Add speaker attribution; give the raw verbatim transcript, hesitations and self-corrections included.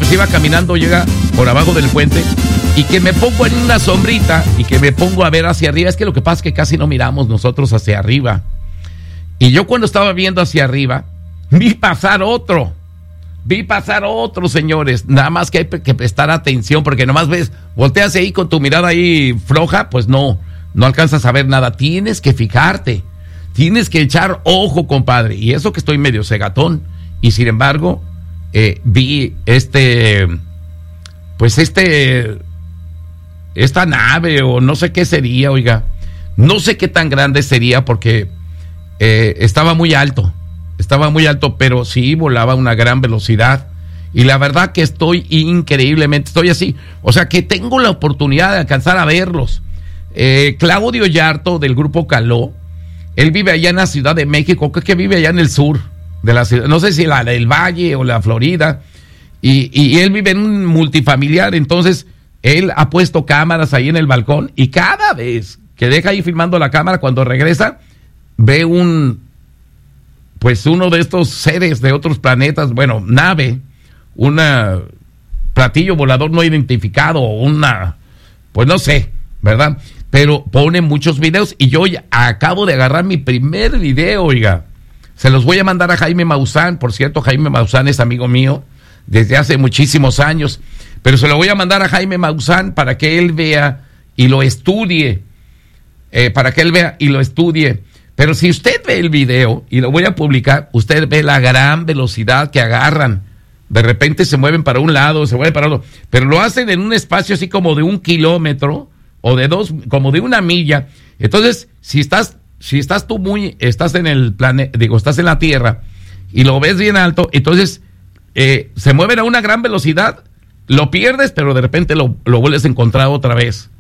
Speaker 1: mientras iba caminando llega por abajo del puente y que me pongo en una sombrita y que me pongo a ver hacia arriba. Es que lo que pasa es que casi no miramos nosotros hacia arriba. Y yo cuando estaba viendo hacia arriba, vi pasar otro. Vi pasar otro, señores. Nada más que hay que prestar atención porque nomás ves, volteas ahí con tu mirada ahí floja, pues no, no alcanzas a ver nada. Tienes que fijarte, tienes que echar ojo, compadre. Y eso que estoy medio cegatón. Y sin embargo, eh, vi este, pues este, esta nave o no sé qué sería, oiga. No sé qué tan grande sería porque eh, estaba muy alto. Estaba muy alto, pero sí volaba a una gran velocidad. Y la verdad que estoy increíblemente, estoy así. O sea que tengo la oportunidad de alcanzar a verlos. Eh, Claudio Yarto del grupo Caló, él vive allá en la Ciudad de México, creo que vive allá en el sur de la ciudad, no sé si la del Valle o la Florida. Y, y él vive en un multifamiliar, entonces él ha puesto cámaras ahí en el balcón y cada vez que deja ahí filmando la cámara, cuando regresa, ve un... pues uno de estos seres de otros planetas, bueno, nave, una platillo volador no identificado, una, pues no sé, ¿verdad? Pero pone muchos videos y yo ya acabo de agarrar mi primer video, oiga. Se los voy a mandar a Jaime Maussan, por cierto, Jaime Maussan es amigo mío desde hace muchísimos años, pero se lo voy a mandar a Jaime Maussan para que él vea y lo estudie, eh, para que él vea y lo estudie. Pero si usted ve el video, y lo voy a publicar, usted ve la gran velocidad que agarran. De repente se mueven para un lado, se mueven para otro, pero lo hacen en un espacio así como de un kilómetro, o de dos, como de una milla. Entonces, si estás, si estás tú muy, estás en el planeta, digo, estás en la Tierra, y lo ves bien alto, entonces, eh, se mueven a una gran velocidad, lo pierdes, pero de repente lo, lo vuelves a encontrar otra vez.